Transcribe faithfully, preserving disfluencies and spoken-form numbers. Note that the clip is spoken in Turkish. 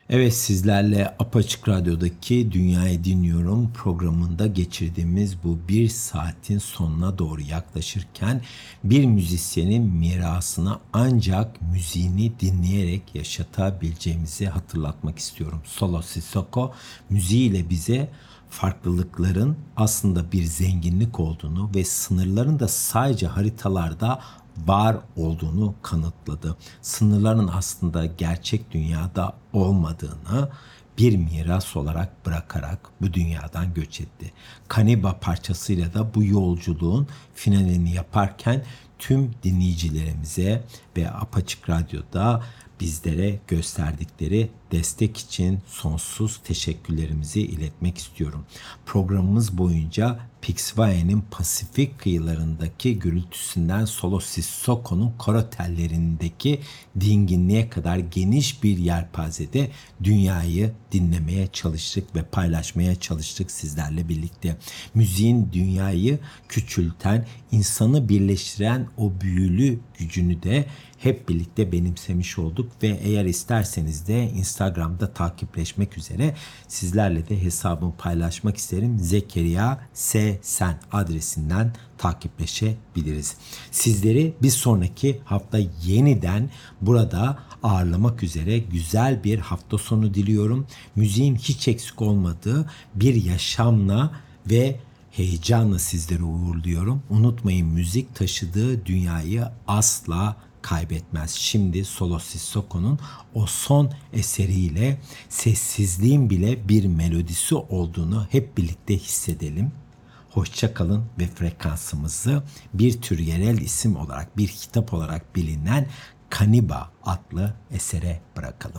Evet, sizlerle Apaçık Radyo'daki Dünyayı Dinliyorum programında geçirdiğimiz bu bir saatin sonuna doğru yaklaşırken bir müzisyenin mirasını ancak müziğini dinleyerek yaşatabileceğimizi hatırlatmak istiyorum. Solo Sissoko müziğiyle bize farklılıkların aslında bir zenginlik olduğunu ve sınırların da sadece haritalarda var olduğunu kanıtladı. Sınırların aslında gerçek dünyada olmadığını bir miras olarak bırakarak bu dünyadan göç etti. Kaniba parçasıyla da bu yolculuğun finalini yaparken tüm dinleyicilerimize ve Apaçık Radyo'da bizlere gösterdikleri destek için sonsuz teşekkürlerimizi iletmek istiyorum. Programımız boyunca Pixvaye'nin Pasifik kıyılarındaki gürültüsünden Solo Sissoko'nun koro tellerindeki dinginliğe kadar geniş bir yelpazede dünyayı dinlemeye çalıştık ve paylaşmaya çalıştık sizlerle birlikte. Müziğin dünyayı küçülten, insanı birleştiren o büyülü gücünü de hep birlikte benimsemiş olduk ve eğer isterseniz de Instagram'da takipleşmek üzere sizlerle de hesabımı paylaşmak isterim. Zekeriya S. Sen adresinden takipleşebiliriz. Sizleri bir sonraki hafta yeniden burada ağırlamak üzere güzel bir hafta sonu diliyorum. Müziğin hiç eksik olmadığı bir yaşamla ve heyecanla sizleri uğurluyorum. Unutmayın, müzik taşıdığı dünyayı asla kaybetmez. Şimdi Solo Sissoko'nun o son eseriyle sessizliğin bile bir melodisi olduğunu hep birlikte hissedelim. Hoşça kalın ve frekansımızı bir tür yerel isim olarak, bir hitap olarak bilinen Kaniba adlı esere bırakalım.